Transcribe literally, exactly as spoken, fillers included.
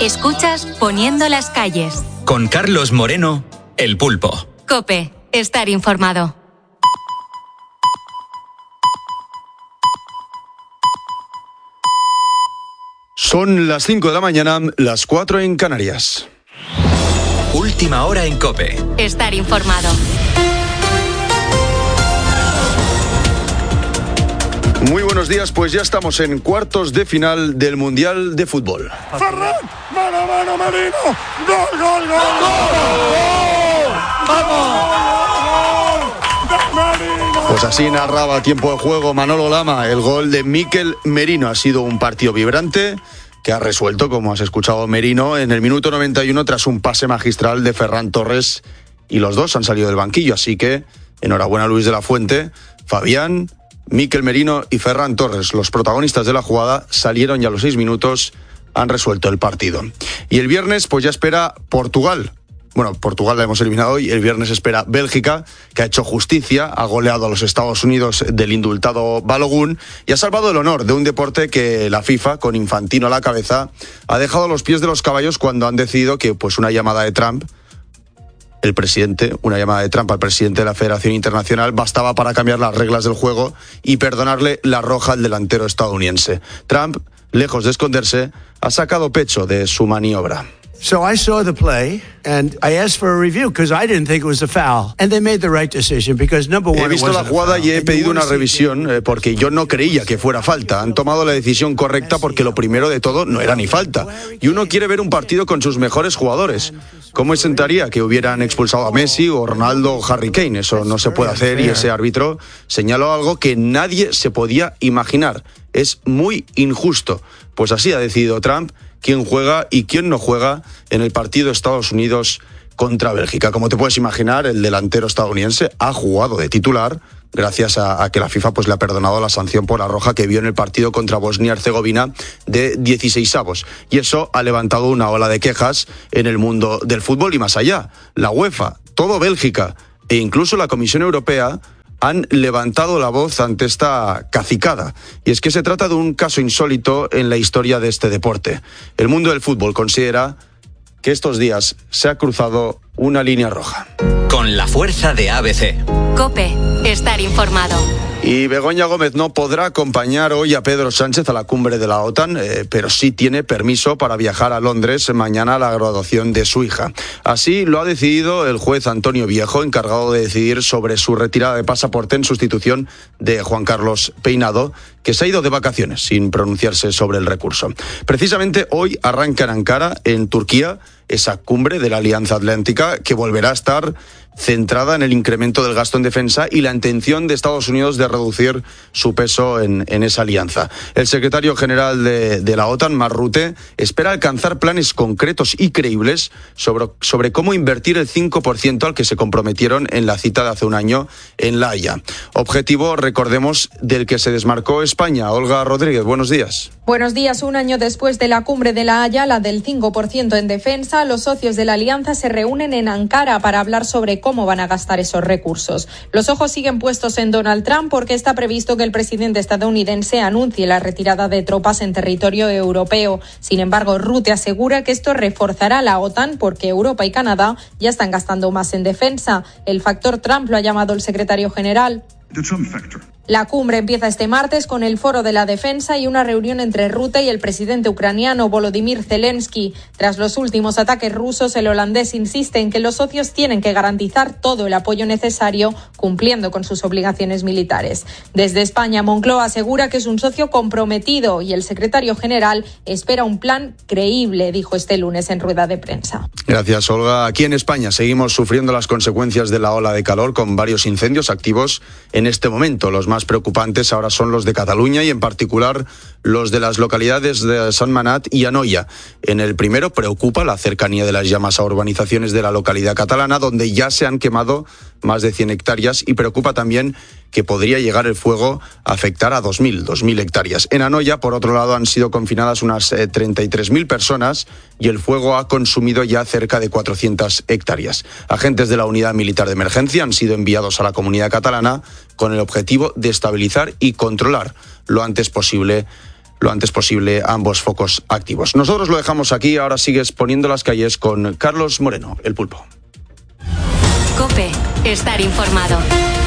Escuchas Poniendo las calles. Con Carlos Moreno, El Pulpo. COPE. Estar informado. Son las cinco de la mañana, las cuatro en Canarias. Última hora en COPE. Estar informado. Muy buenos días, pues ya estamos en cuartos de final del Mundial de Fútbol. Ferran, mano a mano, Merino, gol, gol, gol, gol, vamos, Pues así narraba a tiempo de juego Manolo Lama el gol de Mikel Merino. Ha sido un partido vibrante que ha resuelto, como has escuchado, Merino en el minuto noventa y uno tras un pase magistral de Ferran Torres, y los dos han salido del banquillo, así que enhorabuena a Luis de la Fuente, Fabián, Mikel Merino y Ferran Torres, los protagonistas de la jugada, salieron y a los seis minutos han resuelto el partido. Y el viernes pues ya espera Portugal. Bueno, Portugal la hemos eliminado hoy. El viernes espera Bélgica, que ha hecho justicia, ha goleado a los Estados Unidos del indultado Balogun y ha salvado el honor de un deporte que la FIFA, con Infantino a la cabeza, ha dejado a los pies de los caballos cuando han decidido que pues una llamada de Trump, el presidente, una llamada de Trump al presidente de la Federación Internacional bastaba para cambiar las reglas del juego y perdonarle la roja al delantero estadounidense. Trump, lejos de esconderse, ha sacado pecho de su maniobra. So I saw the play and I asked for a review because I didn't think it was a foul. And they made the right decision because number one, he visto la jugada y he pedido una revisión eh, porque yo no creía que fuera falta. Han tomado la decisión correcta porque lo primero de todo no era ni falta. Y uno quiere ver un partido con sus mejores jugadores. ¿Cómo sentaría que hubieran expulsado a Messi o Ronaldo o Harry Kane? Eso no se puede hacer y ese árbitro señaló algo que nadie se podía imaginar. Es muy injusto. Pues así ha decidido Trump quién juega y quién no juega en el partido de Estados Unidos contra Bélgica. Como te puedes imaginar, el delantero estadounidense ha jugado de titular gracias a, a que la FIFA pues le ha perdonado la sanción por la roja que vio en el partido contra Bosnia-Herzegovina de dieciseisavos. Y eso ha levantado una ola de quejas en el mundo del fútbol y más allá. La UEFA, todo Bélgica e incluso la Comisión Europea han levantado la voz ante esta cacicada. Y es que se trata de un caso insólito en la historia de este deporte. El mundo del fútbol considera que estos días se ha cruzado una línea roja. Con la fuerza de A B C. COPE. Estar informado. Y Begoña Gómez no podrá acompañar hoy a Pedro Sánchez a la cumbre de la OTAN, eh, pero sí tiene permiso para viajar a Londres mañana a la graduación de su hija. Así lo ha decidido el juez Antonio Viejo, encargado de decidir sobre su retirada de pasaporte en sustitución de Juan Carlos Peinado, que se ha ido de vacaciones sin pronunciarse sobre el recurso. Precisamente hoy arranca en Ankara, en Turquía, esa cumbre de la Alianza Atlántica que volverá a estar centrada en el incremento del gasto en defensa y la intención de Estados Unidos de reducir su peso en, en esa alianza. El secretario general de, de la OTAN, Mark Rutte, espera alcanzar planes concretos y creíbles sobre, sobre cómo invertir el cinco por ciento al que se comprometieron en la cita de hace un año en La Haya. Objetivo, recordemos, del que se desmarcó España. Olga Rodríguez, buenos días. Buenos días. Un año después de la cumbre de La Haya, la del cinco por ciento en defensa, los socios de la alianza se reúnen en Ankara para hablar sobre cómo van a gastar esos recursos. Los ojos siguen puestos en Donald Trump porque está previsto que el presidente estadounidense anuncie la retirada de tropas en territorio europeo. Sin embargo, Rutte asegura que esto reforzará la OTAN porque Europa y Canadá ya están gastando más en defensa. El factor Trump lo ha llamado el secretario general. La cumbre empieza este martes con el Foro de la Defensa y una reunión entre Rutte y el presidente ucraniano Volodymyr Zelensky. Tras los últimos ataques rusos, el holandés insiste en que los socios tienen que garantizar todo el apoyo necesario, cumpliendo con sus obligaciones militares. Desde España, Moncloa asegura que es un socio comprometido y el secretario general espera un plan creíble, dijo este lunes en rueda de prensa. Gracias, Olga. Aquí en España seguimos sufriendo las consecuencias de la ola de calor con varios incendios activos en este momento. Los más preocupantes ahora son los de Cataluña y en particular los de las localidades de Sant Manat y Anoia. En el primero preocupa la cercanía de las llamas a urbanizaciones de la localidad catalana, donde ya se han quemado más de cien hectáreas, y preocupa también que podría llegar el fuego a afectar a dos mil hectáreas. En Anoia, por otro lado, han sido confinadas unas eh, treinta y tres mil personas y el fuego ha consumido ya cerca de cuatrocientas hectáreas. Agentes de la Unidad Militar de Emergencia han sido enviados a la comunidad catalana con el objetivo de estabilizar y controlar lo antes posible lo antes posible ambos focos activos. Nosotros lo dejamos aquí, ahora sigues poniendo las calles con Carlos Moreno, el Pulpo. COPE, estar informado.